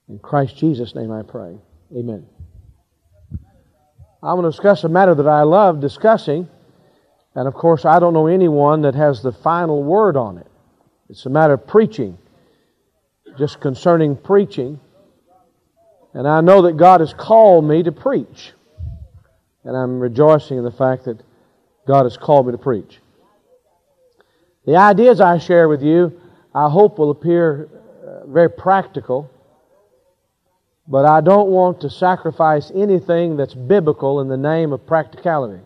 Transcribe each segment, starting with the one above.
In Christ Jesus' name I pray. Amen. I want to discuss a matter that I love discussing. And of course, I don't know anyone that has the final word on it. It's a matter of preaching. Just concerning preaching. And I know that God has called me to preach. And I'm rejoicing in the fact that God has called me to preach. The ideas I share with you, I hope will appear very practical. But I don't want to sacrifice anything that's biblical in the name of practicality.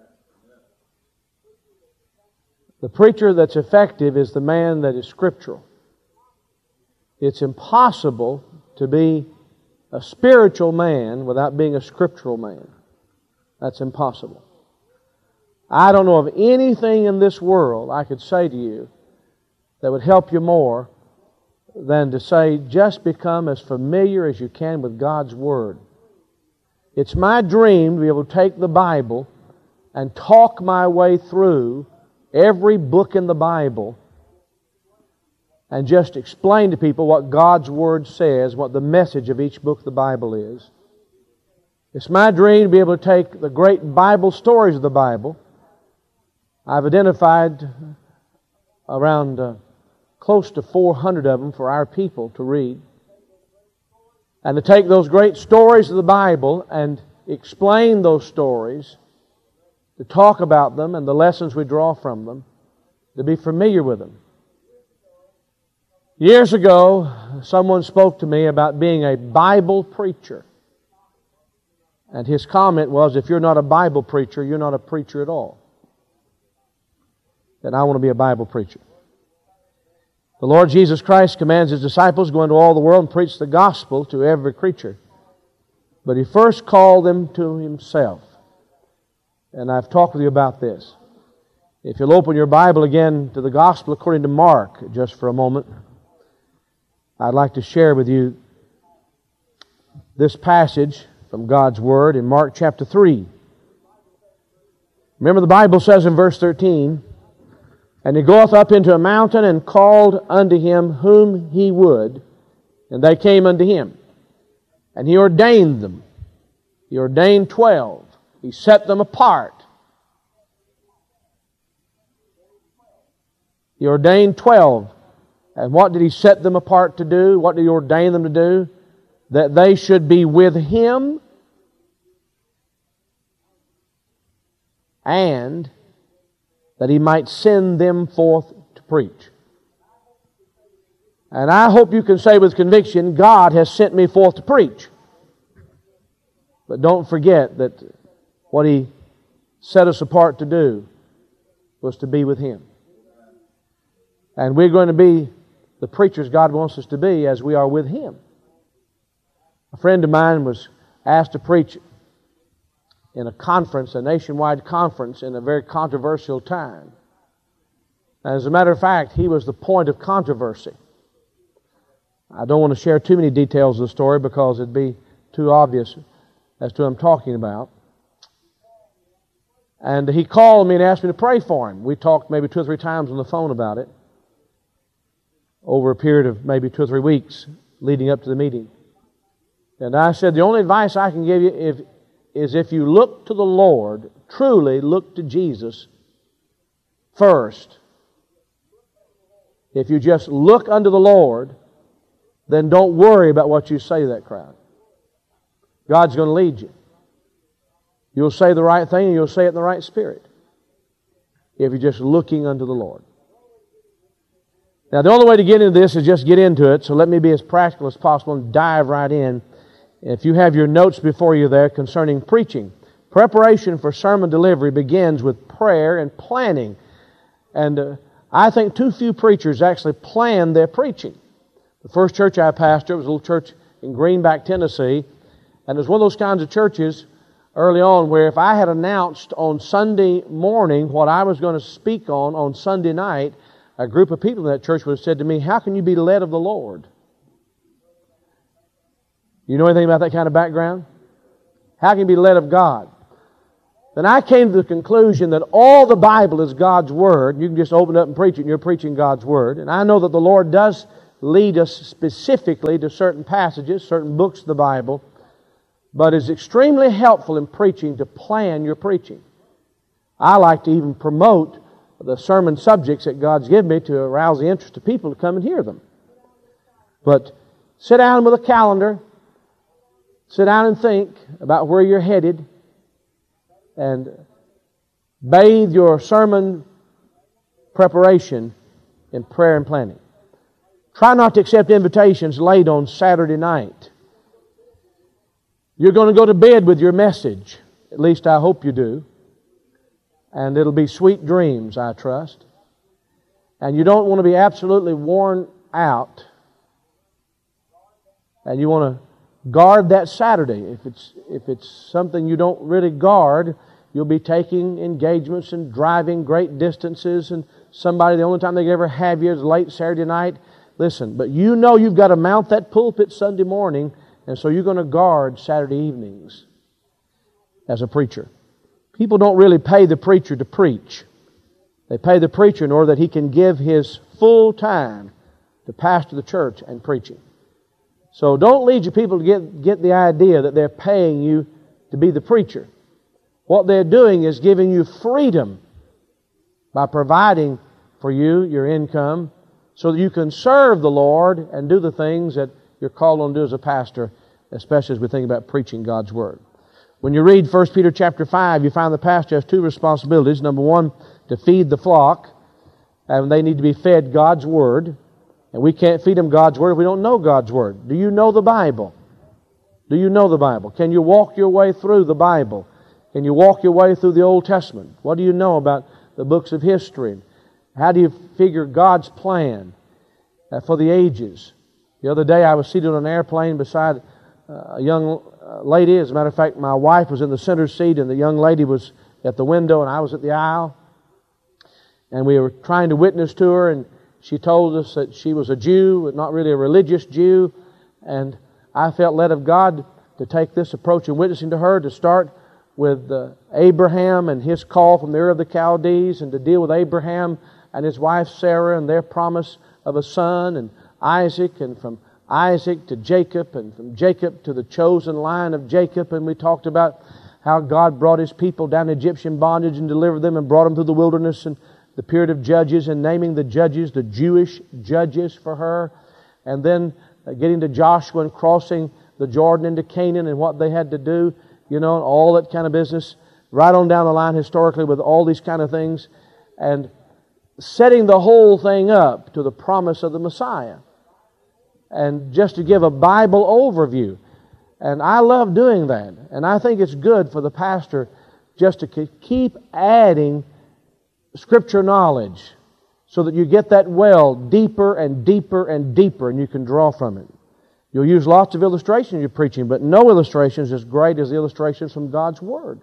The preacher that's effective is the man that is scriptural. It's impossible to be a spiritual man without being a scriptural man. That's impossible. I don't know of anything in this world I could say to you that would help you more than to say, just become as familiar as you can with God's Word. It's my dream to be able to take the Bible and talk my way through every book in the Bible and just explain to people what God's Word says, what the message of each book of the Bible is. It's my dream to be able to take the great Bible stories of the Bible. I've identified around close to 400 of them for our people to read. And to take those great stories of the Bible and explain those stories, to talk about them and the lessons we draw from them, to be familiar with them. Years ago, someone spoke to me about being a Bible preacher. And his comment was, if you're not a Bible preacher, you're not a preacher at all. And I want to be a Bible preacher. The Lord Jesus Christ commands His disciples, go into all the world and preach the gospel to every creature. But He first called them to Himself. And I've talked with you about this. If you'll open your Bible again to the gospel according to Mark, just for a moment, I'd like to share with you this passage from God's Word in Mark chapter 3. Remember the Bible says in verse 13, and he goeth up into a mountain and called unto him whom he would, and they came unto him. And he ordained them. He ordained 12. He set them apart. He ordained 12. And what did He set them apart to do? What did He ordain them to do? That they should be with Him and that He might send them forth to preach. And I hope you can say with conviction, God has sent me forth to preach. But don't forget that what He set us apart to do was to be with Him. And we're going to be the preachers God wants us to be as we are with Him. A friend of mine was asked to preach in a conference, a nationwide conference, in a very controversial time. As a matter of fact, he was the point of controversy. I don't want to share too many details of the story because it'd be too obvious as to what I'm talking about. And he called me and asked me to pray for him. We talked maybe 2 or 3 times on the phone about it over a period of maybe 2 or 3 weeks leading up to the meeting. And I said, the only advice I can give you is if you look to the Lord, truly look to Jesus first. If you just look unto the Lord, then don't worry about what you say to that crowd. God's going to lead you. You'll say the right thing and you'll say it in the right spirit if you're just looking unto the Lord. Now, the only way to get into this is just get into it, so let me be as practical as possible and dive right in. If you have your notes before you there concerning preaching, preparation for sermon delivery begins with prayer and planning. And I think too few preachers actually plan their preaching. The first church I pastored was a little church in Greenback, Tennessee, and it was one of those kinds of churches early on where if I had announced on Sunday morning what I was going to speak on Sunday night, a group of people in that church would have said to me, how can you be led of the Lord? You know anything about that kind of background? How can you be led of God? Then I came to the conclusion that all the Bible is God's Word. You can just open it up and preach it, and you're preaching God's Word. And I know that the Lord does lead us specifically to certain passages, certain books of the Bible, but is extremely helpful in preaching to plan your preaching. I like to even promote the sermon subjects that God's given me to arouse the interest of people to come and hear them. But sit down with a calendar, sit down and think about where you're headed, and bathe your sermon preparation in prayer and planning. Try not to accept invitations late on Saturday night. You're going to go to bed with your message. At least I hope you do. And it'll be sweet dreams, I trust. And you don't want to be absolutely worn out. And you want to guard that Saturday. If it's something you don't really guard, you'll be taking engagements and driving great distances, and somebody, the only time they ever have you is late Saturday night. Listen, but you know you've got to mount that pulpit Sunday morning, and so you're going to guard Saturday evenings as a preacher. People don't really pay the preacher to preach. They pay the preacher in order that he can give his full time to pastor the church and preaching. So don't lead your people to get the idea that they're paying you to be the preacher. What they're doing is giving you freedom by providing for you your income so that you can serve the Lord and do the things that you're called on to do as a pastor, especially as we think about preaching God's Word. When you read 1 Peter chapter 5, you find the pastor has two responsibilities. Number one, to feed the flock, and they need to be fed God's Word. And we can't feed them God's Word if we don't know God's Word. Do you know the Bible? Do you know the Bible? Can you walk your way through the Bible? Can you walk your way through the Old Testament? What do you know about the books of history? How do you figure God's plan for the ages? The other day I was seated on an airplane beside a young lady. As a matter of fact, my wife was in the center seat and the young lady was at the window and I was at the aisle. And we were trying to witness to her, and she told us that she was a Jew, but not really a religious Jew. And I felt led of God to take this approach in witnessing to her, to start with Abraham and his call from the Ur of the Chaldees, and to deal with Abraham and his wife Sarah and their promise of a son, and Isaac, and from Isaac to Jacob, and from Jacob to the chosen line of Jacob. And we talked about how God brought His people down Egyptian bondage and delivered them and brought them through the wilderness and the period of Judges, and naming the judges, the Jewish judges for her. And then getting to Joshua and crossing the Jordan into Canaan and what they had to do, you know, and all that kind of business. Right on down the line historically with all these kind of things. And setting the whole thing up to the promise of the Messiah. And just to give a Bible overview. And I love doing that. And I think it's good for the pastor just to keep adding Scripture knowledge so that you get that well deeper and deeper and deeper, and you can draw from it. You'll use lots of illustrations in your preaching, but no illustration is as great as the illustrations from God's Word.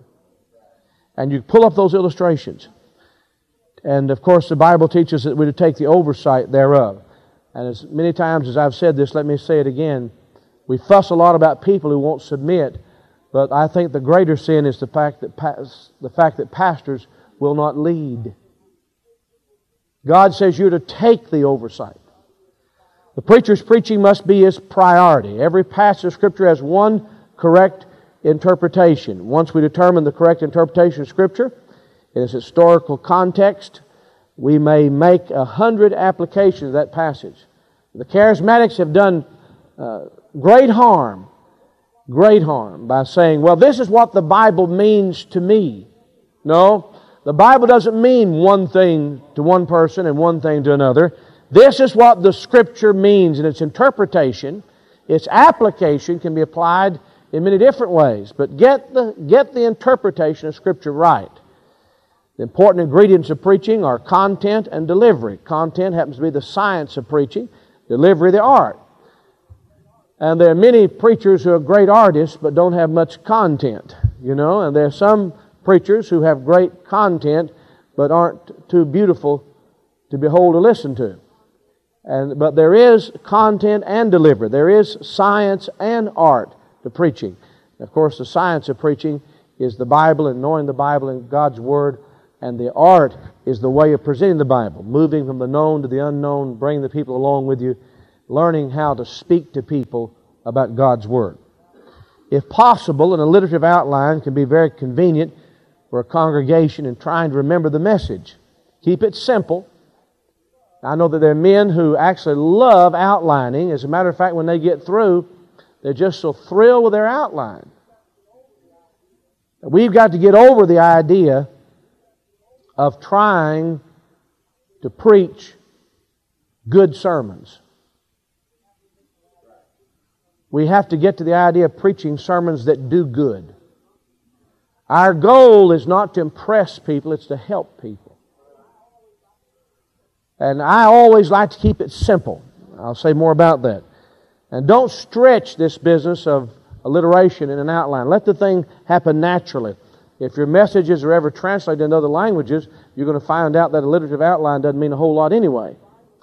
And you pull up those illustrations. And of course the Bible teaches that we're to take the oversight thereof. And as many times as I've said this, let me say it again. We fuss a lot about people who won't submit, but I think the greater sin is the fact that pastors will not lead. God says you're to take the oversight. The preacher's preaching must be his priority. Every passage of Scripture has one correct interpretation. Once we determine the correct interpretation of Scripture in its historical context, we may make 100 applications of that passage. The charismatics have done great harm by saying, well, this is what the Bible means to me. No, the Bible doesn't mean one thing to one person and one thing to another. This is what the Scripture means, and its interpretation, its application can be applied in many different ways. But get the interpretation of Scripture right. The important ingredients of preaching are content and delivery. Content happens to be the science of preaching, delivery the art. And there are many preachers who are great artists but don't have much content, you know, and there are some preachers who have great content but aren't too beautiful to behold or listen to. But there is content and delivery. There is science and art to preaching. And of course, the science of preaching is the Bible and knowing the Bible and God's Word, and the art is the way of presenting the Bible, moving from the known to the unknown, bringing the people along with you. learning how to speak to people about God's Word. If possible, an alliterative outline can be very convenient for a congregation in trying to remember the message. Keep it simple. I know that there are men who actually love outlining. As a matter of fact, when they get through, they're just so thrilled with their outline. We've got to get over the idea of trying to preach good sermons. We have to get to the idea of preaching sermons that do good. Our goal is not to impress people, it's to help people. And I always like to keep it simple. I'll say more about that. And don't stretch this business of alliteration in an outline. Let the thing happen naturally. If your messages are ever translated into other languages, you're going to find out that alliterative outline doesn't mean a whole lot anyway.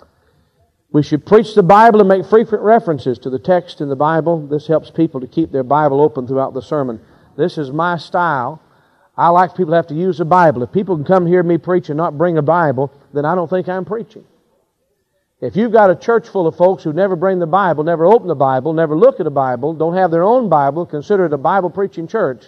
We should preach the Bible and make frequent references to the text in the Bible. This helps people to keep their Bible open throughout the sermon. This is my style. I like people to have to use the Bible. If people can come hear me preach and not bring a Bible, then I don't think I'm preaching. If you've got a church full of folks who never bring the Bible, never open the Bible, never look at a Bible, don't have their own Bible, consider it a Bible-preaching church,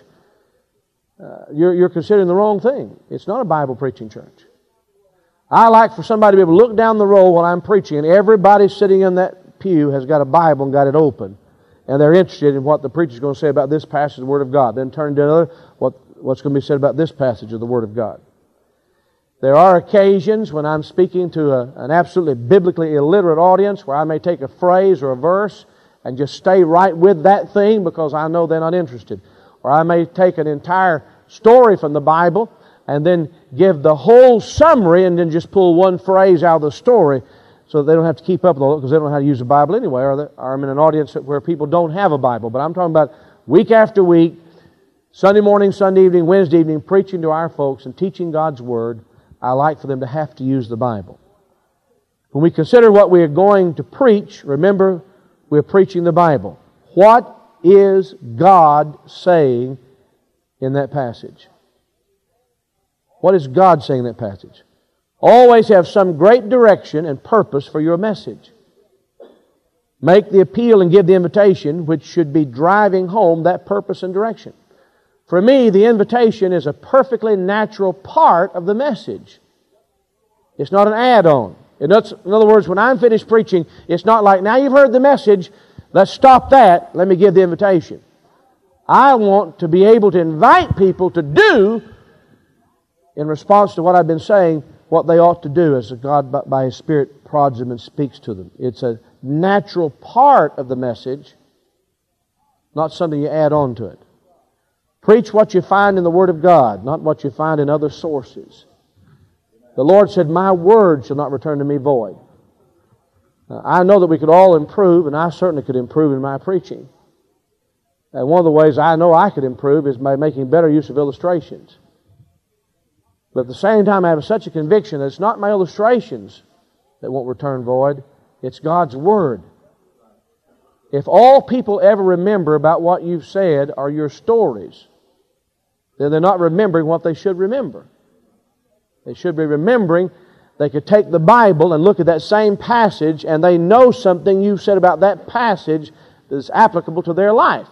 you're considering the wrong thing. It's not a Bible-preaching church. I like for somebody to be able to look down the row while I'm preaching, and everybody sitting in that pew has got a Bible and got it open, and they're interested in what the preacher's going to say about this passage of the Word of God. Then turn to another, what's going to be said about this passage of the Word of God. There are occasions when I'm speaking to an absolutely biblically illiterate audience where I may take a phrase or a verse and just stay right with that thing because I know they're not interested. Or I may take an entire story from the Bible and then give the whole summary and then just pull one phrase out of the story so that they don't have to keep up with all it because they don't know how to use the Bible anyway, or I'm in an audience where people don't have a Bible. But I'm talking about week after week, Sunday morning, Sunday evening, Wednesday evening, preaching to our folks and teaching God's Word. I like for them to have to use the Bible. When we consider what we are going to preach, remember, we're preaching the Bible. What is God saying in that passage? What is God saying in that passage? Always have some great direction and purpose for your message. Make the appeal and give the invitation, which should be driving home that purpose and direction. For me, the invitation is a perfectly natural part of the message. It's not an add-on. In other words, when I'm finished preaching, it's not like, now you've heard the message, let's stop that, let me give the invitation. I want to be able to invite people to do, in response to what I've been saying, what they ought to do as God by His Spirit prods them and speaks to them. It's a natural part of the message, not something you add on to it. Preach what you find in the Word of God, not what you find in other sources. The Lord said, my word shall not return to me void. Now, I know that we could all improve, and I certainly could improve in my preaching. And one of the ways I know I could improve is by making better use of illustrations. But at the same time, I have such a conviction that it's not my illustrations that won't return void. It's God's Word. If all people ever remember about what you've said are your stories, then they're not remembering what they should remember. They should be remembering they could take the Bible and look at that same passage and they know something you've said about that passage that is applicable to their life.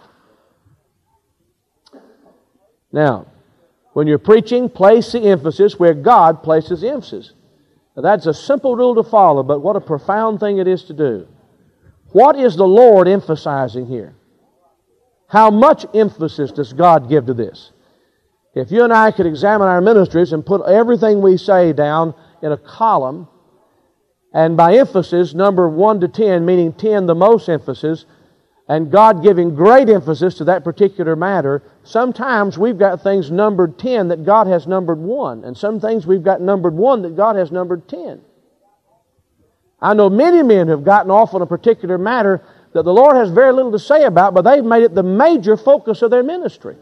Now, when you're preaching, place the emphasis where God places the emphasis. Now, that's a simple rule to follow, but what a profound thing it is to do. What is the Lord emphasizing here? How much emphasis does God give to this? If you and I could examine our ministries and put everything we say down in a column, and by emphasis, number 1 to 10, meaning 10 the most emphasis, and God giving great emphasis to that particular matter, sometimes we've got things numbered 10 that God has numbered 1, and some things we've got numbered 1 that God has numbered 10. I know many men who have gotten off on a particular matter that the Lord has very little to say about, but they've made it the major focus of their ministry.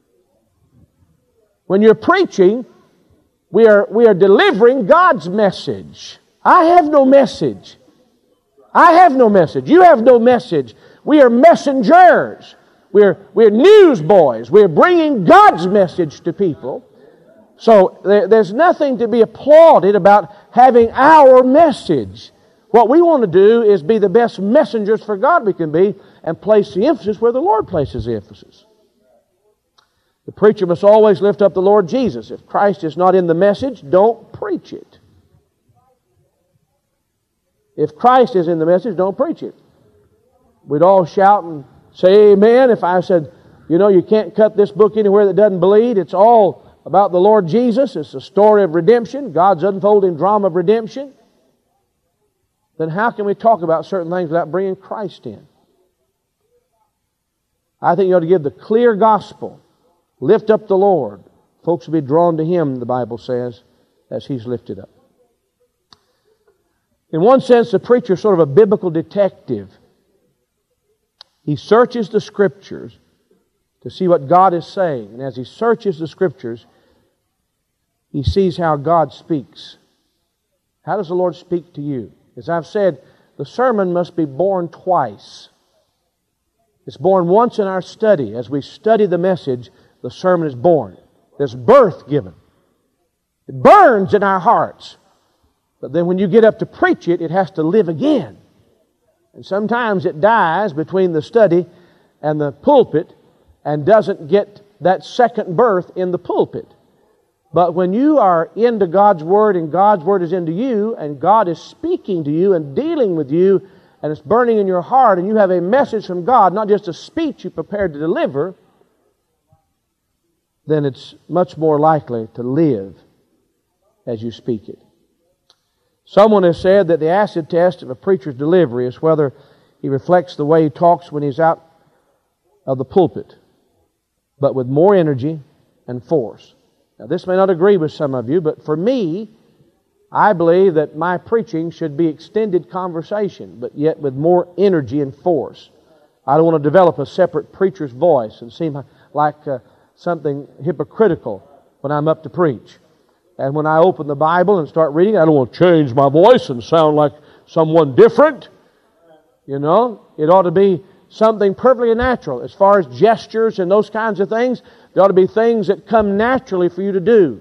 When you're preaching, we are delivering God's message. I have no message. I have no message. You have no message. We are messengers. We're newsboys. We're bringing God's message to people. So there's nothing to be applauded about having our message. What we want to do is be the best messengers for God we can be and place the emphasis where the Lord places the emphasis. The preacher must always lift up the Lord Jesus. If Christ is not in the message, don't preach it. If Christ is in the message, don't preach it. We'd all shout and say amen if I said, you know, you can't cut this book anywhere that doesn't bleed. It's all about the Lord Jesus. It's a story of redemption, God's unfolding drama of redemption. Then how can we talk about certain things without bringing Christ in? I think you ought to give the clear gospel. Lift up the Lord. Folks will be drawn to Him, the Bible says, as He's lifted up. In one sense, the preacher is sort of a biblical detective. He searches the Scriptures to see what God is saying. And as he searches the Scriptures, he sees how God speaks. How does the Lord speak to you? As I've said, the sermon must be born twice. It's born once in our study. As we study the message, the sermon is born. There's birth given. It burns in our hearts. But then when you get up to preach it, it has to live again. And sometimes it dies between the study and the pulpit and doesn't get that second birth in the pulpit. But when you are into God's Word and God's Word is into you and God is speaking to you and dealing with you and it's burning in your heart and you have a message from God, not just a speech you prepared to deliver, then it's much more likely to live as you speak it. Someone has said that the acid test of a preacher's delivery is whether he reflects the way he talks when he's out of the pulpit, but with more energy and force. Now, this may not agree with some of you, but for me, I believe that my preaching should be extended conversation, but yet with more energy and force. I don't want to develop a separate preacher's voice and seem like something hypocritical when I'm up to preach. And when I open the Bible and start reading, I don't want to change my voice and sound like someone different. You know, it ought to be something perfectly natural. As far as gestures and those kinds of things, there ought to be things that come naturally for you to do.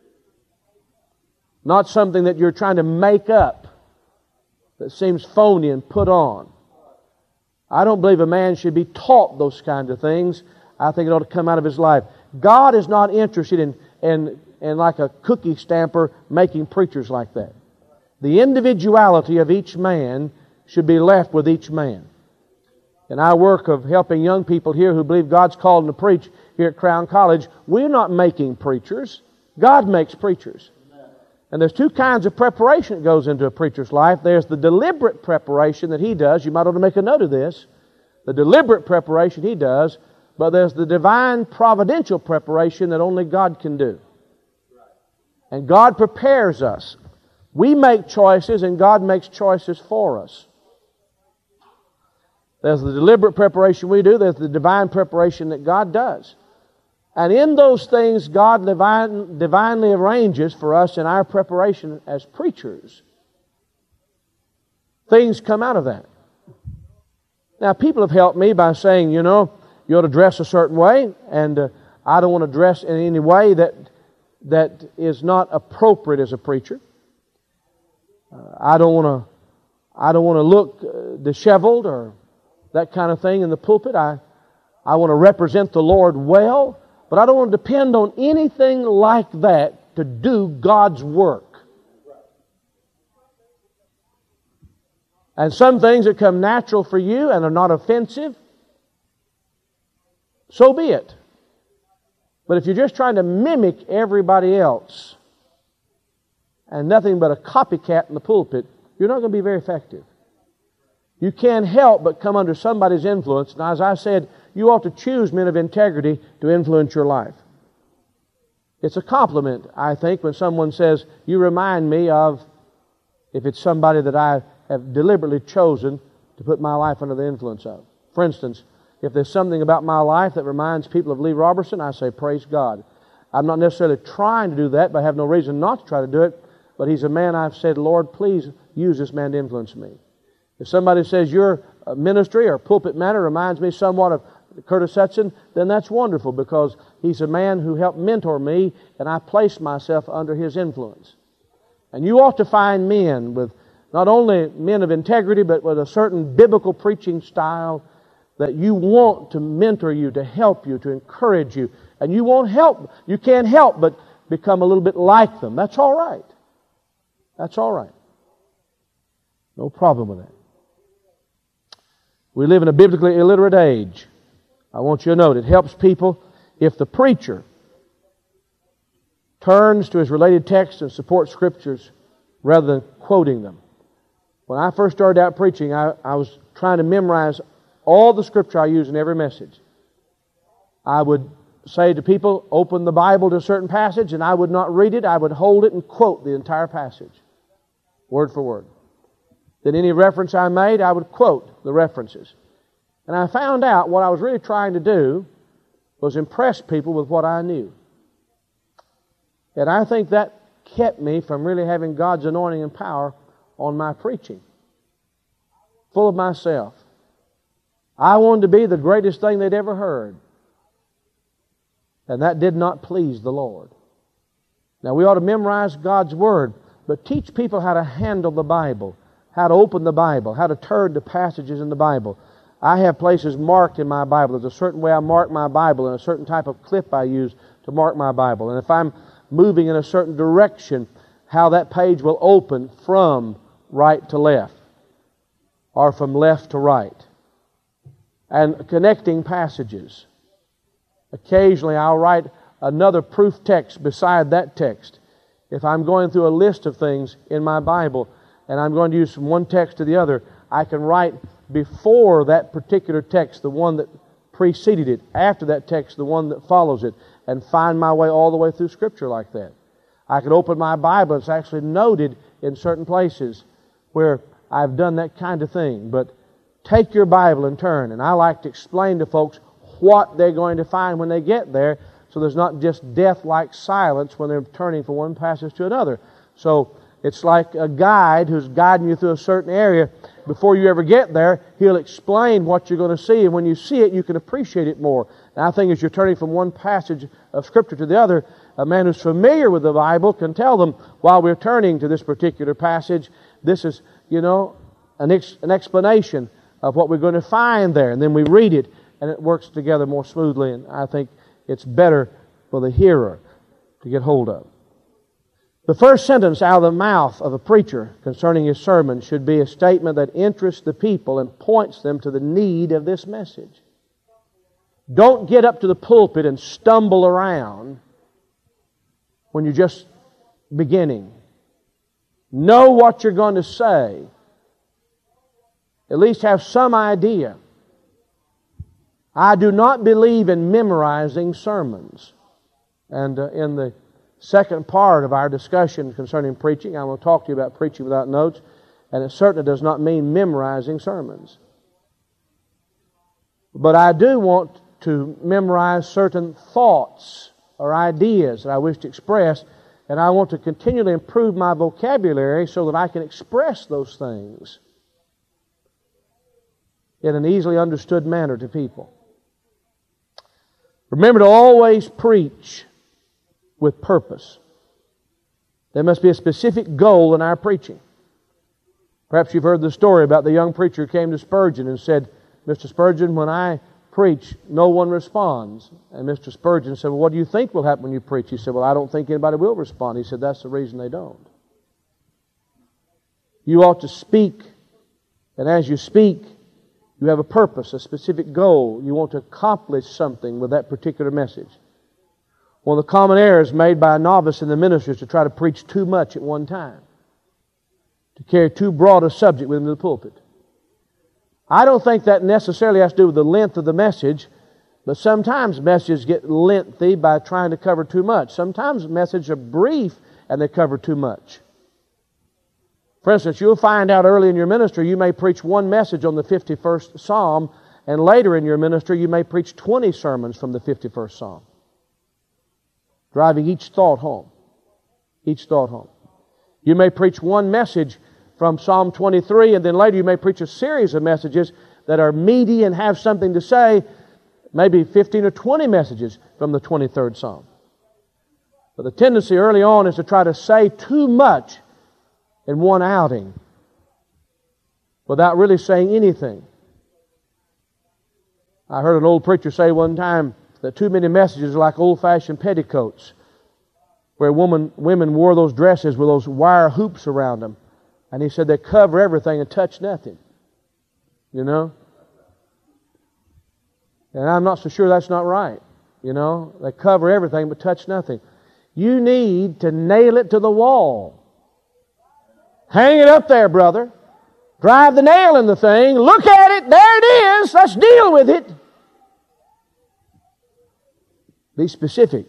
Not something that you're trying to make up that seems phony and put on. I don't believe a man should be taught those kinds of things. I think it ought to come out of his life. God is not interested in like a cookie stamper making preachers like that. The individuality of each man should be left with each man. In our work of helping young people here who believe God's called them to preach here at Crown College, we're not making preachers. God makes preachers. And there's two kinds of preparation that goes into a preacher's life. There's the deliberate preparation that he does. You might want to make a note of this. The deliberate preparation he does. But there's the divine providential preparation that only God can do. And God prepares us. We make choices and God makes choices for us. There's the deliberate preparation we do. There's the divine preparation that God does. And in those things, God divinely arranges for us in our preparation as preachers. Things come out of that. Now, people have helped me by saying, you know, you ought to dress a certain way, and I don't want to dress in any way that is not appropriate as a preacher. I don't want to look disheveled or that kind of thing in the pulpit. I want to represent the Lord well, but I don't want to depend on anything like that to do God's work. And some things that come natural for you and are not offensive, so be it. But if you're just trying to mimic everybody else and nothing but a copycat in the pulpit, you're not going to be very effective. You can't help but come under somebody's influence. And as I said, you ought to choose men of integrity to influence your life. It's a compliment, I think, when someone says, you remind me of, if it's somebody that I have deliberately chosen to put my life under the influence of. For instance, if there's something about my life that reminds people of Lee Robertson, I say, praise God. I'm not necessarily trying to do that, but I have no reason not to try to do it. But he's a man I've said, Lord, please use this man to influence me. If somebody says your ministry or pulpit manner reminds me somewhat of Curtis Hudson, then that's wonderful because he's a man who helped mentor me and I placed myself under his influence. And you ought to find men with Not only men of integrity, but with a certain biblical preaching style that you want to mentor you, to help you, to encourage you. And you can't help but become a little bit like them. That's all right. That's all right. No problem with that. We live in a biblically illiterate age. I want you to note, it helps people if the preacher turns to his related texts and supports Scriptures rather than quoting them. When I first started out preaching, I was trying to memorize all the Scripture I use in every message. I would say to people, open the Bible to a certain passage, and I would not read it. I would hold it and quote the entire passage, word for word. Then any reference I made, I would quote the references. And I found out what I was really trying to do was impress people with what I knew. And I think that kept me from really having God's anointing and power on my preaching. Full of myself. I wanted to be the greatest thing they'd ever heard. And that did not please the Lord. Now we ought to memorize God's Word, but teach people how to handle the Bible, how to open the Bible, how to turn to passages in the Bible. I have places marked in my Bible. There's a certain way I mark my Bible and a certain type of clip I use to mark my Bible. And if I'm moving in a certain direction, how that page will open from right to left or from left to right. And connecting passages. Occasionally I'll write another proof text beside that text. If I'm going through a list of things in my Bible and I'm going to use from one text to the other, I can write before that particular text the one that preceded it, after that text the one that follows it, and find my way all the way through Scripture like that. I can open my Bible. It's actually noted in certain places where I've done that kind of thing. But take your Bible and turn. And I like to explain to folks what they're going to find when they get there, so there's not just death-like silence when they're turning from one passage to another. So it's like a guide who's guiding you through a certain area. Before you ever get there, he'll explain what you're going to see, and when you see it, you can appreciate it more. And I think as you're turning from one passage of Scripture to the other, a man who's familiar with the Bible can tell them, while we're turning to this particular passage, this is, an explanation of what we're going to find there. And then we read it, and it works together more smoothly, and I think it's better for the hearer to get hold of. The first sentence out of the mouth of a preacher concerning his sermon should be a statement that interests the people and points them to the need of this message. Don't get up to the pulpit and stumble around when you're just beginning. Know what you're going to say. At least have some idea. I do not believe in memorizing sermons. And in the second part of our discussion concerning preaching, I will talk to you about preaching without notes, and it certainly does not mean memorizing sermons. But I do want to memorize certain thoughts or ideas that I wish to express, and I want to continually improve my vocabulary so that I can express those things in an easily understood manner to people. Remember to always preach with purpose. There must be a specific goal in our preaching. Perhaps you've heard the story about the young preacher who came to Spurgeon and said, Mr. Spurgeon, when I preach, no one responds. And Mr. Spurgeon said, well, what do you think will happen when you preach? He said, well, I don't think anybody will respond. He said, that's the reason they don't. You ought to speak, and as you speak, you have a purpose, a specific goal. You want to accomplish something with that particular message. One of the common errors made by a novice in the ministry is to try to preach too much at one time, to carry too broad a subject with him to the pulpit. I don't think that necessarily has to do with the length of the message, but sometimes messages get lengthy by trying to cover too much. Sometimes messages are brief and they cover too much. For instance, you'll find out early in your ministry you may preach one message on the 51st Psalm, and later in your ministry you may preach 20 sermons from the 51st Psalm. Driving each thought home. Each thought home. You may preach one message from Psalm 23, and then later you may preach a series of messages that are meaty and have something to say, maybe 15 or 20 messages from the 23rd Psalm. But the tendency early on is to try to say too much in one outing without really saying anything. I heard an old preacher say one time that too many messages are like old-fashioned petticoats, where women wore those dresses with those wire hoops around them. And he said they cover everything and touch nothing. You know? And I'm not so sure that's not right. You know? They cover everything but touch nothing. You need to nail it to the wall. Hang it up there, brother. Drive the nail in the thing. Look at it. There it is. Let's deal with it. Be specific.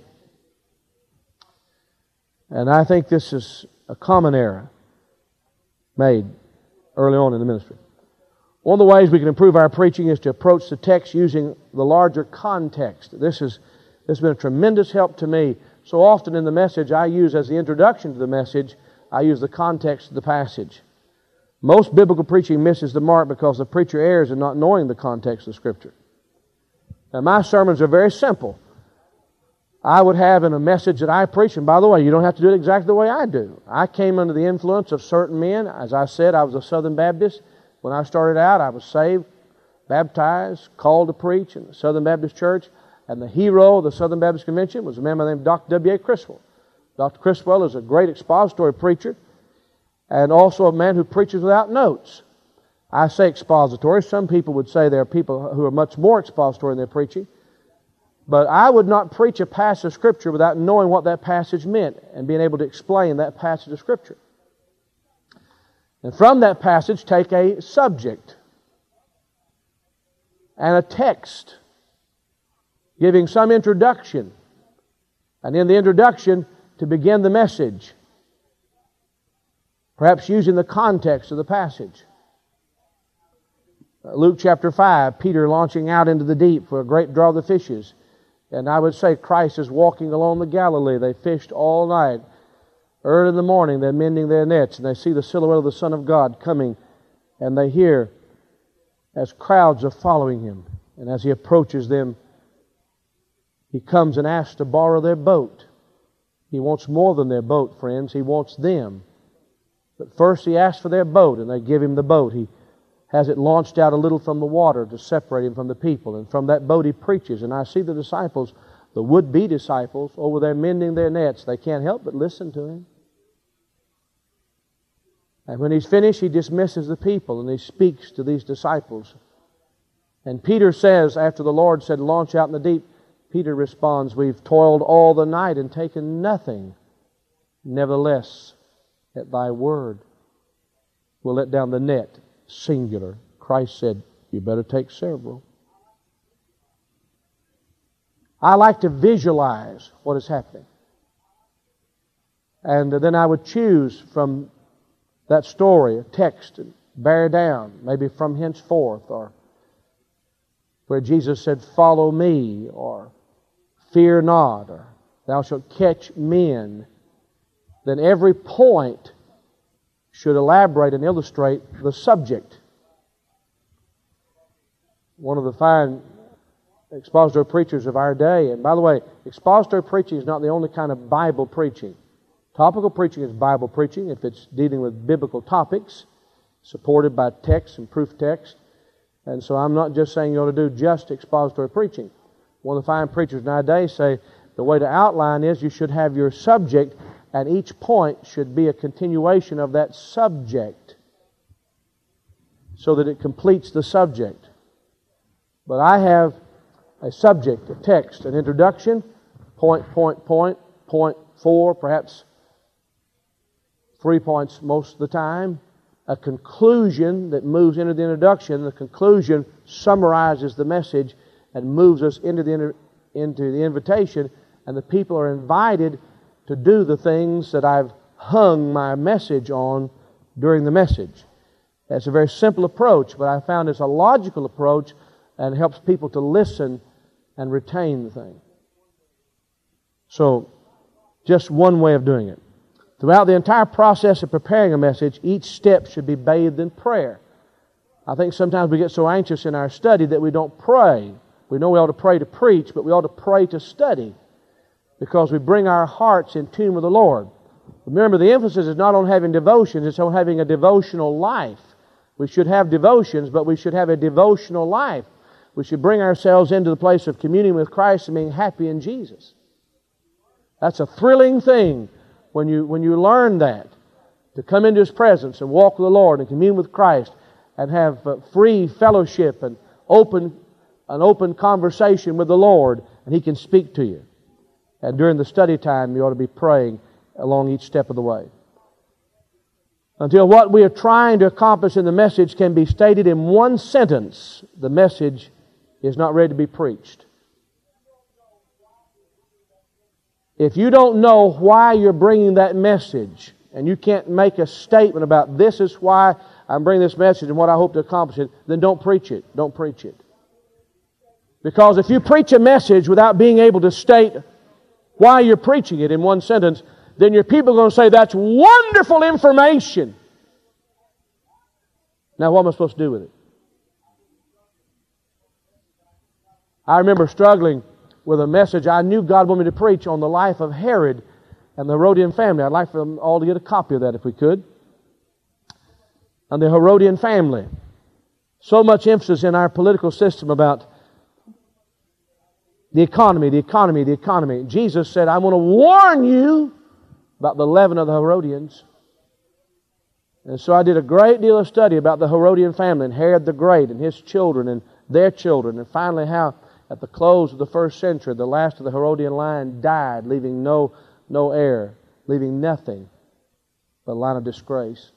And I think this is a common error made early on in the ministry. One of the ways we can improve our preaching is to approach the text using the larger context. This has been a tremendous help to me. So often in the message I use as the introduction to the message, I use the context of the passage. Most biblical preaching misses the mark because the preacher errs in not knowing the context of Scripture. Now my sermons are very simple. I would have in a message that I preach, and by the way, you don't have to do it exactly the way I do. I came under the influence of certain men. As I said, I was a Southern Baptist. When I started out, I was saved, baptized, called to preach in the Southern Baptist Church, and the hero of the Southern Baptist Convention was a man by the name of Dr. W.A. Criswell. Dr. Criswell is a great expository preacher and also a man who preaches without notes. I say expository. Some people would say there are people who are much more expository in their preaching. But I would not preach a passage of Scripture without knowing what that passage meant and being able to explain that passage of Scripture. And from that passage, take a subject and a text, giving some introduction. And in the introduction, to begin the message, perhaps using the context of the passage. Luke chapter 5, Peter launching out into the deep for a great draught of the fishes. And I would say Christ is walking along the Galilee. They fished all night. Early in the morning, they're mending their nets, and they see the silhouette of the Son of God coming, and they hear as crowds are following Him. And as He approaches them, He comes and asks to borrow their boat. He wants more than their boat, friends. He wants them. But first He asks for their boat, and they give Him the boat. He has it launched out a little from the water to separate Him from the people. And from that boat He preaches. And I see the disciples, the would-be disciples, over there mending their nets. They can't help but listen to Him. And when He's finished, He dismisses the people and He speaks to these disciples. And Peter says, after the Lord said, launch out in the deep, Peter responds, we've toiled all the night and taken nothing. Nevertheless, at Thy word, we'll let down the net. Singular. Christ said, you better take several. I like to visualize what is happening. And then I would choose from that story a text and bear down, maybe from henceforth, or where Jesus said, follow me, or fear not, or thou shalt catch men. Then every point should elaborate and illustrate the subject. One of the fine expository preachers of our day, and by the way, expository preaching is not the only kind of Bible preaching. Topical preaching is Bible preaching if it's dealing with biblical topics, supported by text and proof text. And so I'm not just saying you ought to do just expository preaching. One of the fine preachers nowadays say the way to outline is you should have your subject, and each point should be a continuation of that subject so that it completes the subject. But I have a subject, a text, an introduction, point 4, perhaps 3 points most of the time, a conclusion that moves into the introduction. The conclusion summarizes the message and moves us into the invitation, and the people are invited to do the things that I've hung my message on during the message. That's a very simple approach, but I found it's a logical approach and helps people to listen and retain the thing. So, just one way of doing it. Throughout the entire process of preparing a message, each step should be bathed in prayer. I think sometimes we get so anxious in our study that we don't pray. We know we ought to pray to preach, but we ought to pray to study, because we bring our hearts in tune with the Lord. Remember, the emphasis is not on having devotions, it's on having a devotional life. We should have devotions, but we should have a devotional life. We should bring ourselves into the place of communion with Christ and being happy in Jesus. That's a thrilling thing when you learn that, to come into His presence and walk with the Lord and commune with Christ and have free fellowship and an open conversation with the Lord, and He can speak to you. And during the study time, you ought to be praying along each step of the way. Until what we are trying to accomplish in the message can be stated in one sentence, the message is not ready to be preached. If you don't know why you're bringing that message, and you can't make a statement about this is why I'm bringing this message and what I hope to accomplish it, then don't preach it. Don't preach it. Because if you preach a message without being able to state why you're preaching it in one sentence, then your people are going to say, that's wonderful information. Now what am I supposed to do with it? I remember struggling with a message I knew God wanted me to preach on the life of Herod and the Herodian family. I'd like for them all to get a copy of that if we could. On the Herodian family. So much emphasis in our political system about the economy, the economy, the economy. Jesus said, I want to warn you about the leaven of the Herodians. And so I did a great deal of study about the Herodian family and Herod the Great and his children and their children, and finally how at the close of the first century the last of the Herodian line died, leaving no heir, leaving nothing but a line of disgrace.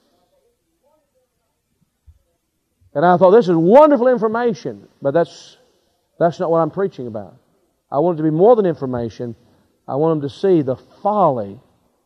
And I thought, this is wonderful information, but that's not what I'm preaching about. I want it to be more than information. I want them to see the folly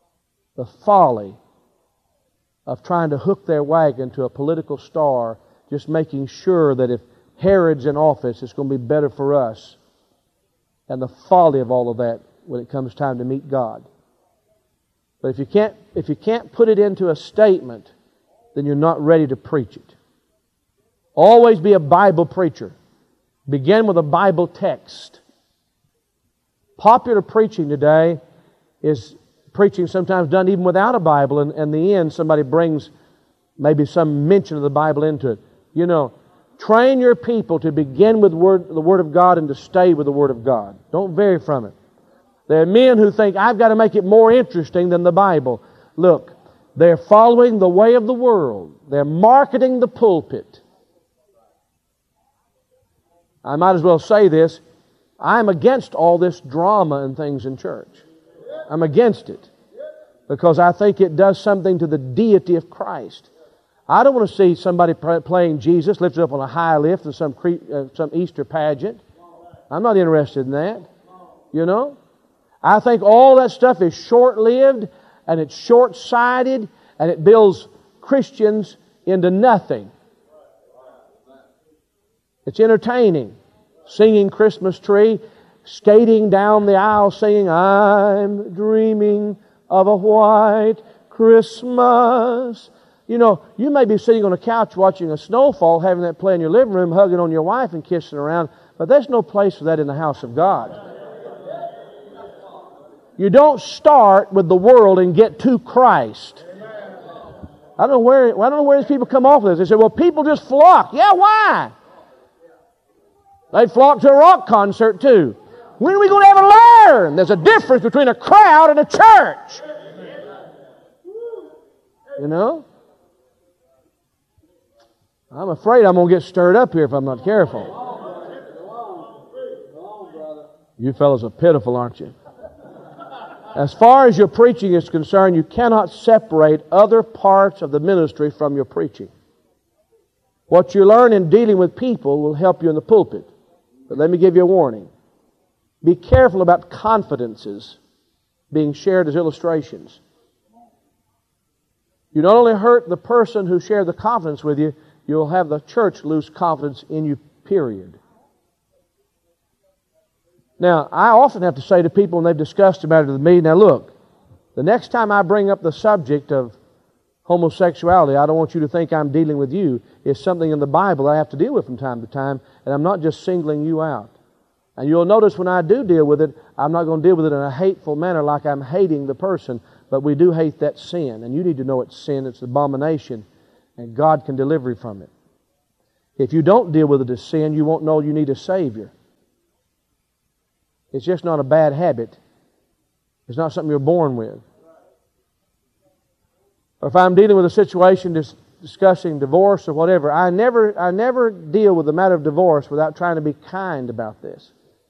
of trying to hook their wagon to a political star, just making sure that if Herod's in office, it's going to be better for us. And the folly of all of that when it comes time to meet God. But if you can't put it into a statement, then you're not ready to preach it. Always be a Bible preacher. Begin with a Bible text. Popular preaching today is preaching sometimes done even without a Bible, and in the end somebody brings maybe some mention of the Bible into it. You know, train your people to begin with the Word of God and to stay with the Word of God. Don't vary from it. There are men who think, I've got to make it more interesting than the Bible. Look, they're following the way of the world. They're marketing the pulpit. I might as well say this. I'm against all this drama and things in church. I'm against it. Because I think it does something to the deity of Christ. I don't want to see somebody playing Jesus lifted up on a high lift in some Easter pageant. I'm not interested in that. You know? I think all that stuff is short-lived and it's short-sighted and it builds Christians into nothing. It's entertaining. Singing Christmas Tree, skating down the aisle singing, I'm dreaming of a white Christmas. You know, you may be sitting on a couch watching a snowfall, having that play in your living room, hugging on your wife and kissing around, but there's no place for that in the house of God. You don't start with the world and get to Christ. I don't know where these people come off with this. They say, well, people just flock. Yeah, why? They flock to a rock concert too. When are we going to ever learn? There's a difference between a crowd and a church. You know? I'm afraid I'm going to get stirred up here if I'm not careful. You fellows are pitiful, aren't you? As far as your preaching is concerned, you cannot separate other parts of the ministry from your preaching. What you learn in dealing with people will help you in the pulpit. But let me give you a warning. Be careful about confidences being shared as illustrations. You not only hurt the person who shared the confidence with you, you'll have the church lose confidence in you, period. Now, I often have to say to people when they've discussed about it with me, now look, the next time I bring up the subject of homosexuality, I don't want you to think I'm dealing with you. It's something in the Bible I have to deal with from time to time, and I'm not just singling you out. And you'll notice when I do deal with it, I'm not going to deal with it in a hateful manner like I'm hating the person, but we do hate that sin, and you need to know it's sin, it's abomination. And God can deliver you from it. If you don't deal with it as sin, you won't know you need a Savior. It's just not a bad habit. It's not something you're born with. Or if I'm dealing with a situation discussing divorce or whatever, I never deal with the matter of divorce without trying to be kind about this.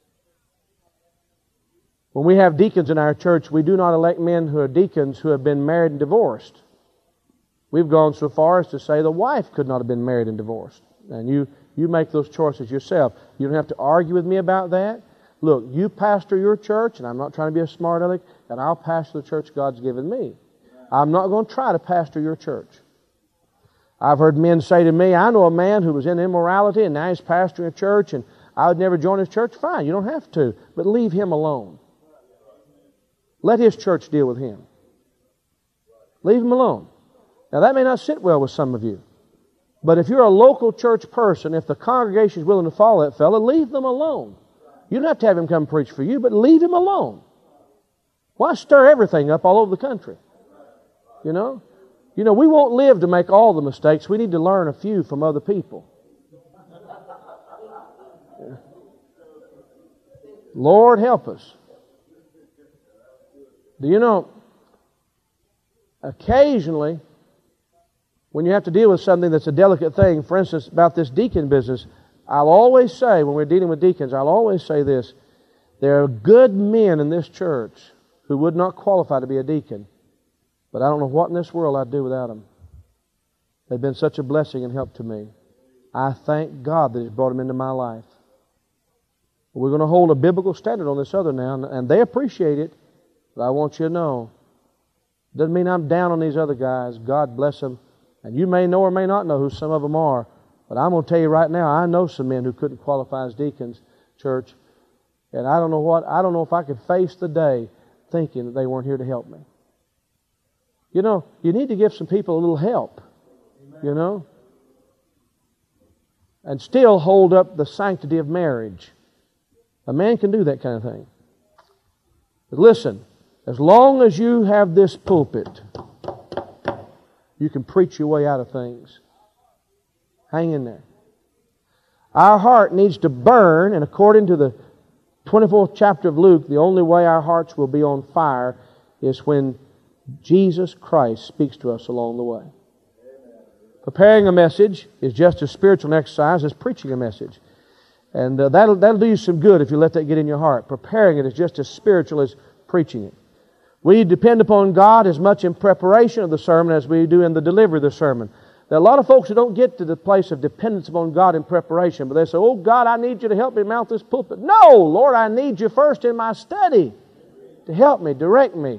When we have deacons in our church, we do not elect men who are deacons who have been married and divorced. We've gone so far as to say the wife could not have been married and divorced. And you make those choices yourself. You don't have to argue with me about that. Look, you pastor your church, and I'm not trying to be a smart aleck, and I'll pastor the church God's given me. I'm not going to try to pastor your church. I've heard men say to me, I know a man who was in immorality and now he's pastoring a church and I would never join his church. Fine, you don't have to, but leave him alone. Let his church deal with him. Leave him alone. Now that may not sit well with some of you, but if you're a local church person, if the congregation is willing to follow that fellow, leave them alone. You don't have to have him come preach for you, but leave him alone. Why stir everything up all over the country? You know, we won't live to make all the mistakes. We need to learn a few from other people. Yeah. Lord help us. Do you know, occasionally, when you have to deal with something that's a delicate thing, for instance, about this deacon business, I'll always say, when we're dealing with deacons, I'll always say this: there are good men in this church who would not qualify to be a deacon, but I don't know what in this world I'd do without them. They've been such a blessing and help to me. I thank God that He's brought them into my life. We're going to hold a biblical standard on this other now, and they appreciate it, but I want you to know, doesn't mean I'm down on these other guys. God bless them. And you may know or may not know who some of them are, but I'm going to tell you right now, I know some men who couldn't qualify as deacons, church, and I don't know if I could face the day thinking that they weren't here to help me. You know, you need to give some people a little help, you know, and still hold up the sanctity of marriage. A man can do that kind of thing. But listen, as long as you have this pulpit, you can preach your way out of things. Hang in there. Our heart needs to burn, and according to the 24th chapter of Luke, the only way our hearts will be on fire is when Jesus Christ speaks to us along the way. Preparing a message is just as spiritual an exercise as preaching a message. And that'll do you some good if you let that get in your heart. Preparing it is just as spiritual as preaching it. We depend upon God as much in preparation of the sermon as we do in the delivery of the sermon. There are a lot of folks who don't get to the place of dependence upon God in preparation, but they say, oh God, I need you to help me mount this pulpit. No, Lord, I need you first in my study to help me, direct me.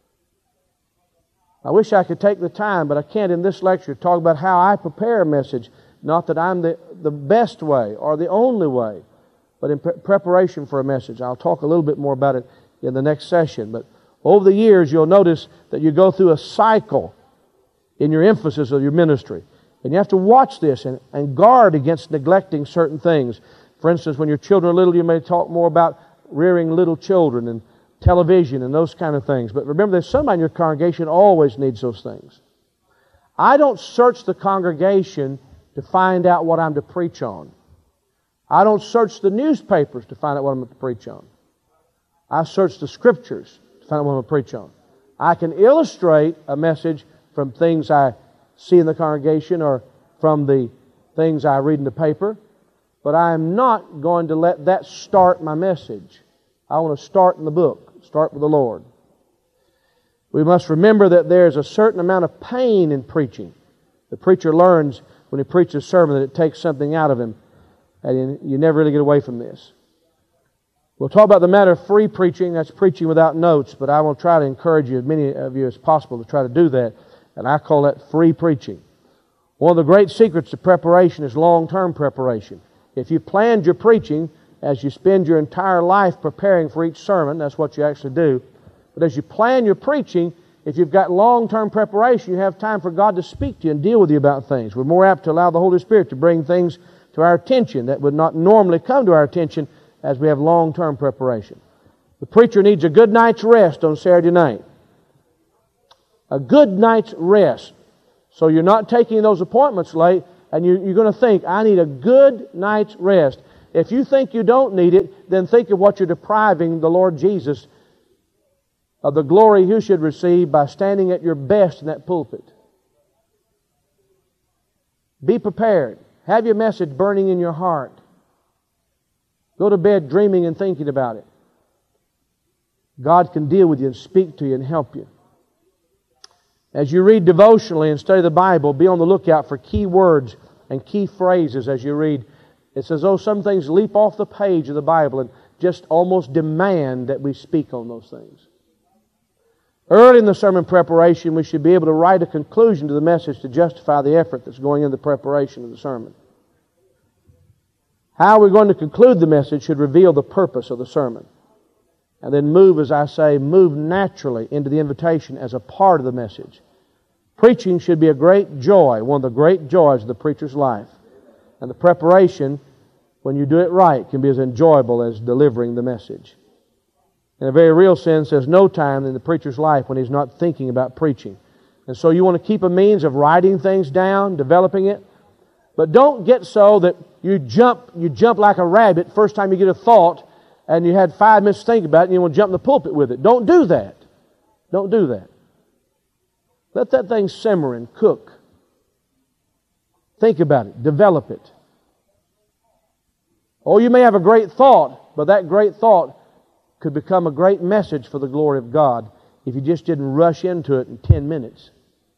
I wish I could take the time, but I can't in this lecture talk about how I prepare a message. Not that I'm the best way or the only way, but in preparation for a message. I'll talk a little bit more about it in the next session. But over the years, you'll notice that you go through a cycle in your emphasis of your ministry. And you have to watch this and guard against neglecting certain things. For instance, when your children are little, you may talk more about rearing little children and television and those kind of things. But remember, there's somebody in your congregation always needs those things. I don't search the congregation to find out what I'm to preach on. I don't search the newspapers to find out what I'm to preach on. I search the Scriptures to find out what I'm to preach on. I can illustrate a message from things I see in the congregation or from the things I read in the paper, but I am not going to let that start my message. I want to start in the book, start with the Lord. We must remember that there's a certain amount of pain in preaching. The preacher learns when he preaches a sermon that it takes something out of him, and you never really get away from this. We'll talk about the matter of free preaching. That's preaching without notes, but I will try to encourage you, as many of you as possible, to try to do that. And I call that free preaching. One of the great secrets to preparation is long-term preparation. If you planned your preaching as you spend your entire life preparing for each sermon, that's what you actually do. But as you plan your preaching, if you've got long-term preparation, you have time for God to speak to you and deal with you about things. We're more apt to allow the Holy Spirit to bring things to our attention that would not normally come to our attention as we have long-term preparation. The preacher needs a good night's rest on Saturday night. A good night's rest. So you're not taking those appointments late, and you're going to think, I need a good night's rest. If you think you don't need it, then think of what you're depriving the Lord Jesus of the glory you should receive by standing at your best in that pulpit. Be prepared. Have your message burning in your heart. Go to bed dreaming and thinking about it. God can deal with you and speak to you and help you. As you read devotionally and study the Bible, be on the lookout for key words and key phrases as you read. It's as though some things leap off the page of the Bible and just almost demand that we speak on those things. Early in the sermon preparation, we should be able to write a conclusion to the message to justify the effort that's going into the preparation of the sermon. How we're going to conclude the message should reveal the purpose of the sermon. And then move, as I say, move naturally into the invitation as a part of the message. Preaching should be a great joy, one of the great joys of the preacher's life. And the preparation, when you do it right, can be as enjoyable as delivering the message. In a very real sense, there's no time in the preacher's life when he's not thinking about preaching. And so you want to keep a means of writing things down, developing it. But don't get so that you jump like a rabbit first time you get a thought and you had 5 minutes to think about it and you want to jump in the pulpit with it. Don't do that. Don't do that. Let that thing simmer and cook. Think about it. Develop it. Oh, you may have a great thought, but that great thought could become a great message for the glory of God if you just didn't rush into it in 10 minutes.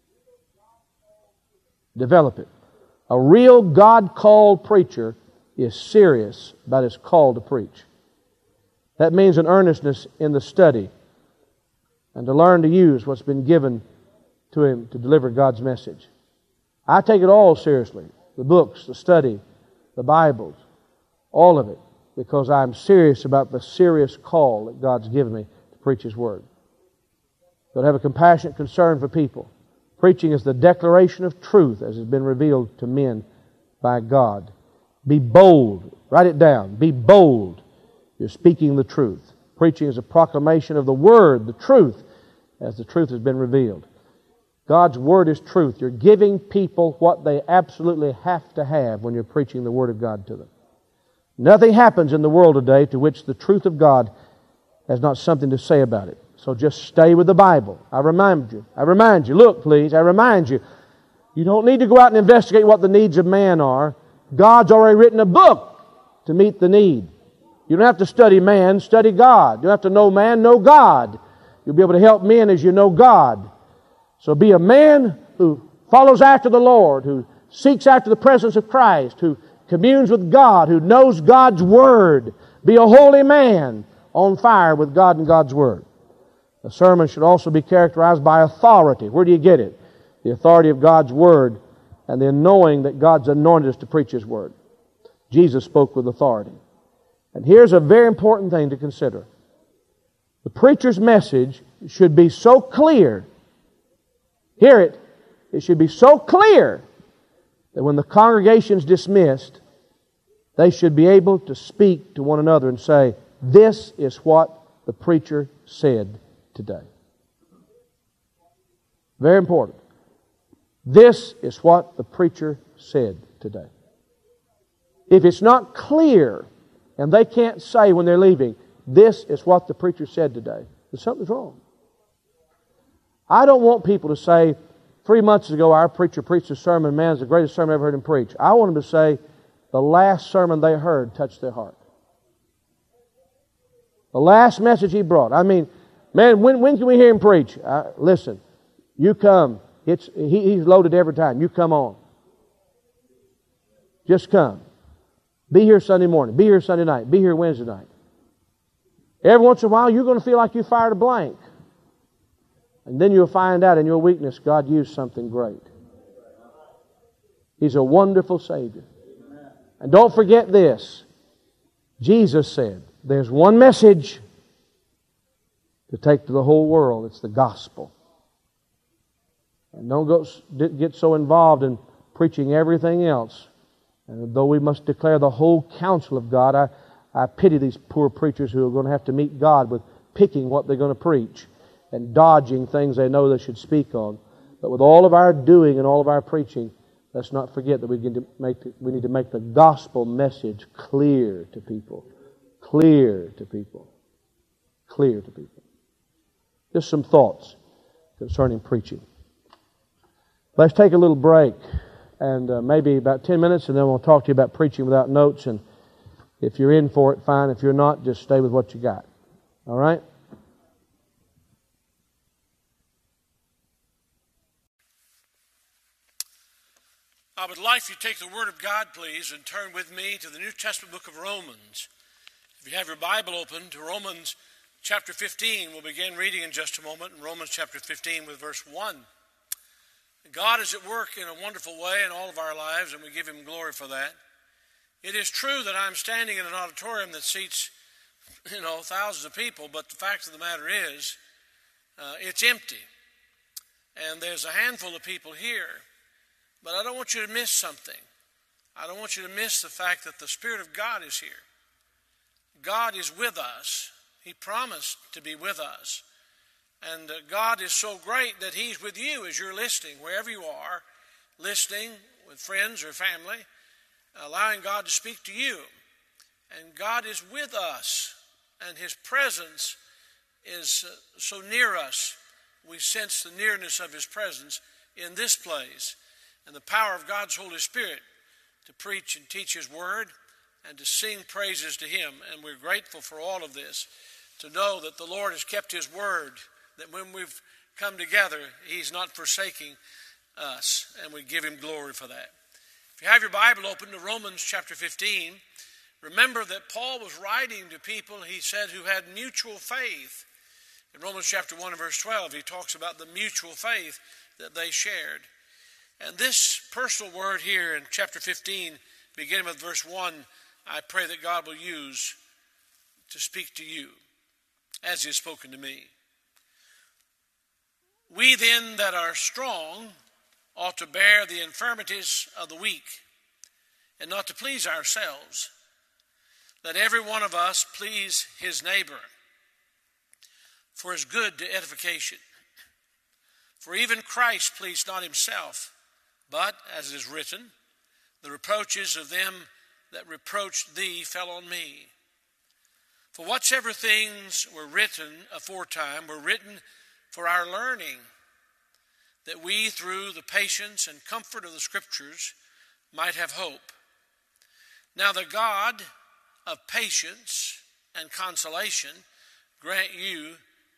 Develop it. A real God-called preacher is serious about his call to preach. That means an earnestness in the study and to learn to use what's been given to him to deliver God's message. I take it all seriously. The books, the study, the Bibles, all of it, because I'm serious about the serious call that God's given me to preach His Word. But have a compassionate concern for people. Preaching is the declaration of truth as has been revealed to men by God. Be bold. Write it down. Be bold. You're speaking the truth. Preaching is a proclamation of the Word, the truth, as the truth has been revealed. God's Word is truth. You're giving people what they absolutely have to have when you're preaching the Word of God to them. Nothing happens in the world today to which the truth of God has not something to say about it. So just stay with the Bible. I remind you. Look, please, I remind you. You don't need to go out and investigate what the needs of man are. God's already written a book to meet the need. You don't have to study man, study God. You don't have to know man, know God. You'll be able to help men as you know God. So be a man who follows after the Lord, who seeks after the presence of Christ, who communes with God, who knows God's Word. Be a holy man on fire with God and God's Word. A sermon should also be characterized by authority. Where do you get it? The authority of God's Word and then knowing that God's anointed us to preach His Word. Jesus spoke with authority. And here's a very important thing to consider. The preacher's message should be so clear. Hear it. It should be so clear that when the congregation's dismissed, they should be able to speak to one another and say, this is what the preacher said today. Very important. This is what the preacher said today. If it's not clear, and they can't say when they're leaving, this is what the preacher said today, then something's wrong. I don't want people to say, 3 months ago our preacher preached a sermon, man, it's the greatest sermon I ever heard him preach. I want them to say, the last sermon they heard touched their heart. The last message he brought. I mean, man, when can we hear him preach? Listen, you come. He's loaded every time. You come on. Just come. Be here Sunday morning. Be here Sunday night. Be here Wednesday night. Every once in a while, you're going to feel like you fired a blank. And then you'll find out in your weakness, God used something great. He's a wonderful Savior. And don't forget this. Jesus said, there's one message to take to the whole world. It's the gospel. And don't get so involved in preaching everything else. And though we must declare the whole counsel of God, I pity these poor preachers who are going to have to meet God with picking what they're going to preach and dodging things they know they should speak on. But with all of our doing and all of our preaching, let's not forget that we need to make the gospel message clear to people. Clear to people. Clear to people. Just some thoughts concerning preaching. Let's take a little break, and maybe about 10 minutes, and then we'll talk to you about preaching without notes. And if you're in for it, fine. If you're not, just stay with what you got. All right? I would like you to take the Word of God, please, and turn with me to the New Testament book of Romans. If you have your Bible open to Romans chapter 15, we'll begin reading in just a moment in Romans chapter 15 with verse 1. God is at work in a wonderful way in all of our lives, and we give Him glory for that. It is true that I'm standing in an auditorium that seats, thousands of people, but the fact of the matter is, it's empty. And there's a handful of people here. But I don't want you to miss something. I don't want you to miss the fact that the Spirit of God is here. God is with us. He promised to be with us. And God is so great that He's with you as you're listening, wherever you are, listening with friends or family, allowing God to speak to you. And God is with us, and His presence is so near us. We sense the nearness of His presence in this place. And the power of God's Holy Spirit to preach and teach His Word and to sing praises to Him. And we're grateful for all of this, to know that the Lord has kept His Word, that when we've come together, He's not forsaking us, and we give Him glory for that. If you have your Bible open to Romans chapter 15, remember that Paul was writing to people, he said, who had mutual faith. In Romans chapter 1 and verse 12, he talks about the mutual faith that they shared. And this personal word here in chapter 15, beginning with verse 1, I pray that God will use to speak to you as He has spoken to me. We then that are strong ought to bear the infirmities of the weak, and not to please ourselves. Let every one of us please his neighbor for his good to edification. For even Christ pleased not Himself, but, as it is written, the reproaches of them that reproached thee fell on me. For whatsoever things were written aforetime were written for our learning, that we through the patience and comfort of the Scriptures might have hope. Now the God of patience and consolation grant you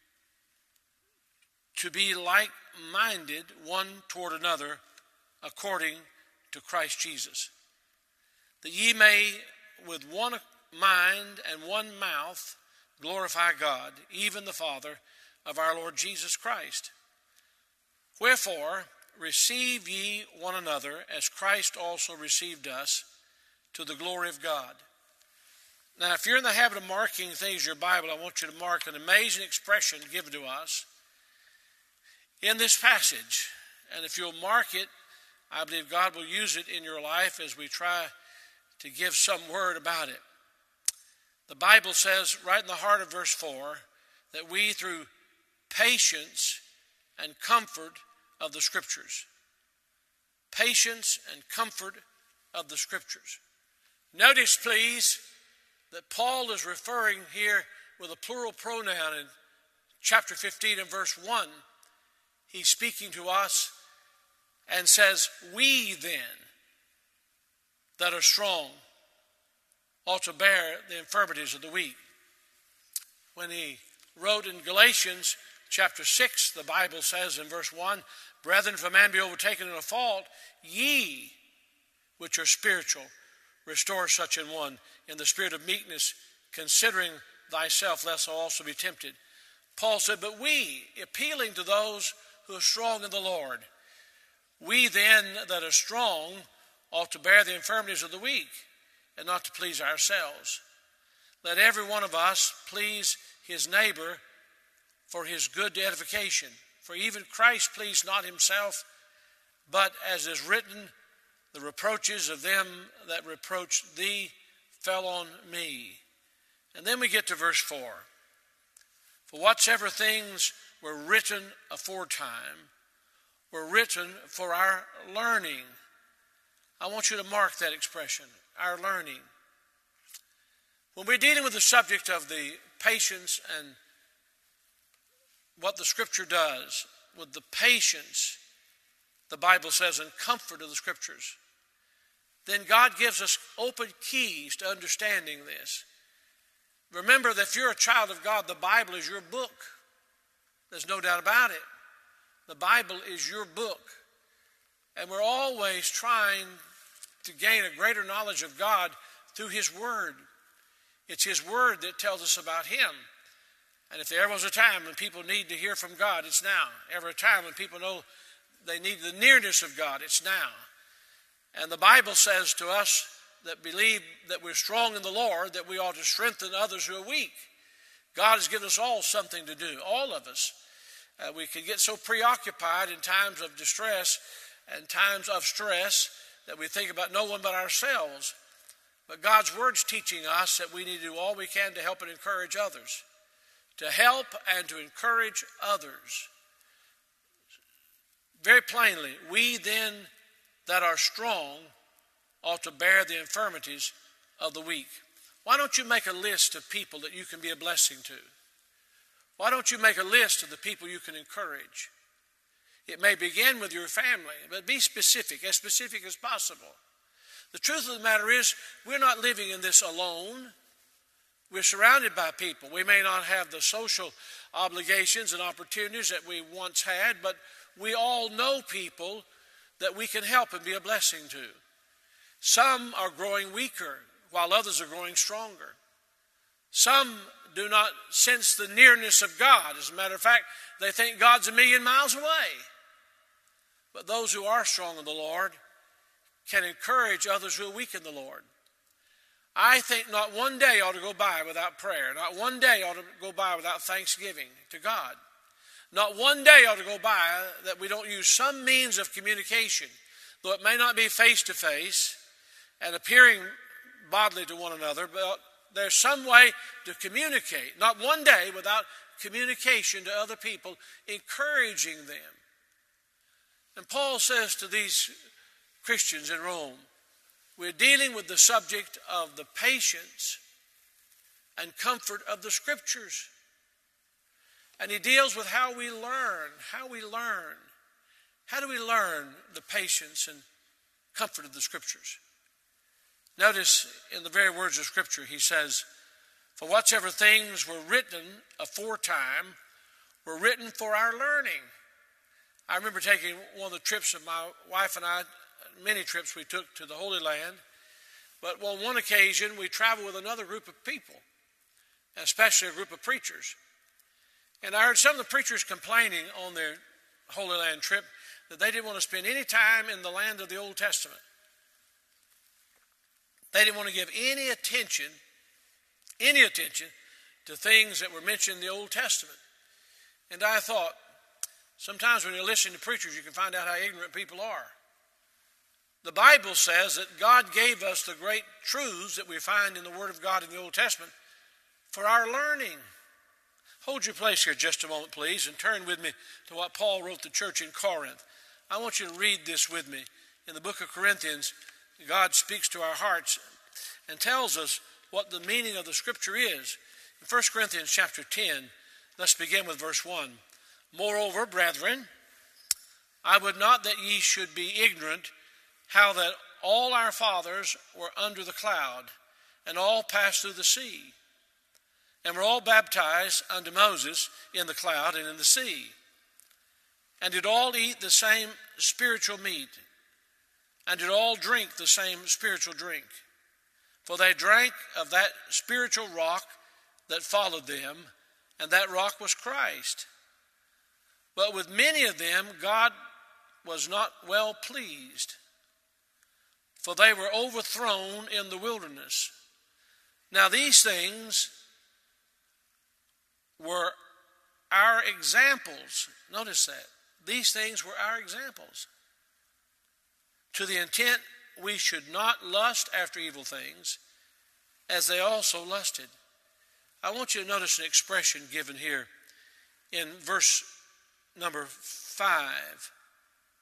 to be like-minded one toward another, according to Christ Jesus, that ye may with one mind and one mouth glorify God, even the Father of our Lord Jesus Christ. Wherefore, receive ye one another, as Christ also received us, to the glory of God. Now, if you're in the habit of marking things in your Bible, I want you to mark an amazing expression given to us in this passage. And if you'll mark it, I believe God will use it in your life as we try to give some word about it. The Bible says right in the heart of verse 4 that we through patience and comfort of the Scriptures. Patience and comfort of the Scriptures. Notice, please, that Paul is referring here with a plural pronoun in chapter 15 and verse 1. He's speaking to us and says, we then that are strong ought to bear the infirmities of the weak. When he wrote in Galatians chapter 6, the Bible says in verse 1, brethren, if a man be overtaken in a fault, ye which are spiritual, restore such an one in the spirit of meekness, considering thyself, lest thou also be tempted. Paul said, but we, appealing to those who are strong in the Lord, we then that are strong ought to bear the infirmities of the weak, and not to please ourselves. Let every one of us please his neighbor for his good edification. For even Christ pleased not Himself, but as is written, the reproaches of them that reproached thee fell on me. And then we get to verse 4. For whatsoever things were written aforetime were written for our learning. I want you to mark that expression, our learning. When we're dealing with the subject of the patience and what the Scripture does with the patience, the Bible says, and comfort of the Scriptures, then God gives us open keys to understanding this. Remember that if you're a child of God, the Bible is your book. There's no doubt about it. The Bible is your book. And we're always trying to gain a greater knowledge of God through His Word. It's His Word that tells us about Him. And if there ever was a time when people need to hear from God, it's now. Ever a time when people know they need the nearness of God, it's now. And the Bible says to us that believe that we're strong in the Lord, that we ought to strengthen others who are weak. God has given us all something to do, all of us. We can get so preoccupied in times of distress and times of stress that we think about no one but ourselves. But God's Word's teaching us that we need to do all we can to help and encourage others. To help and to encourage others. Very plainly, we then that are strong ought to bear the infirmities of the weak. Why don't you make a list of people that you can be a blessing to? Why don't you make a list of the people you can encourage? It may begin with your family, but be specific as possible. The truth of the matter is, we're not living in this alone. We're surrounded by people. We may not have the social obligations and opportunities that we once had, but we all know people that we can help and be a blessing to. Some are growing weaker, while others are growing stronger. Some do not sense the nearness of God. As a matter of fact, they think God's 1,000,000 miles away. But those who are strong in the Lord can encourage others who are weak in the Lord. I think not one day ought to go by without prayer. Not one day ought to go by without thanksgiving to God. Not one day ought to go by that we don't use some means of communication, though it may not be face-to-face and appearing bodily to one another, but there's some way to communicate. Not one day without communication to other people, encouraging them. And Paul says to these Christians in Rome, we're dealing with the subject of the patience and comfort of the Scriptures. And he deals with how we learn. How do we learn the patience and comfort of the Scriptures? Notice in the very words of Scripture, he says, for whatsoever things were written aforetime were written for our learning. I remember taking one of the trips of my wife and I, many trips we took to the Holy Land, but on one occasion we traveled with another group of people, especially a group of preachers. And I heard some of the preachers complaining on their Holy Land trip that they didn't want to spend any time in the land of the Old Testament. They didn't want to give any attention to things that were mentioned in the Old Testament. And I thought, sometimes when you're listening to preachers, you can find out how ignorant people are. The Bible says that God gave us the great truths that we find in the Word of God in the Old Testament for our learning. Hold your place here just a moment, please, and turn with me to what Paul wrote the church in Corinth. I want you to read this with me. In the book of Corinthians, God speaks to our hearts and tells us what the meaning of the Scripture is. In 1 Corinthians chapter 10, let's begin with verse 1. Moreover, brethren, I would not that ye should be ignorant how that all our fathers were under the cloud, and all passed through the sea, and were all baptized unto Moses in the cloud and in the sea, and did all eat the same spiritual meat, and did all drink the same spiritual drink. For they drank of that spiritual rock that followed them, and that rock was Christ. But with many of them God was not well pleased, for they were overthrown in the wilderness. Now these things were our examples. Notice that. These things were our examples, to the intent we should not lust after evil things, as they also lusted. I want you to notice an expression given here in verse number 5.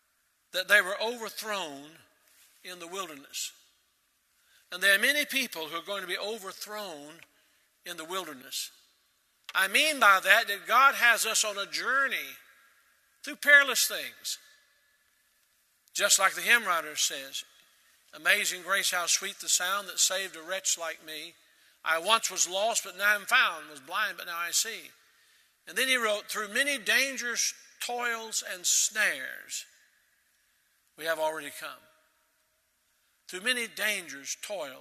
that they were overthrown in the wilderness. And there are many people who are going to be overthrown in the wilderness. I mean by that God has us on a journey through perilous things. Just like the hymn writer says, "Amazing grace, how sweet the sound that saved a wretch like me. I once was lost, but now am found, was blind, but now I see." And then he wrote, "Through many dangers, toils, and snares, we have already come." Through many dangers, toils,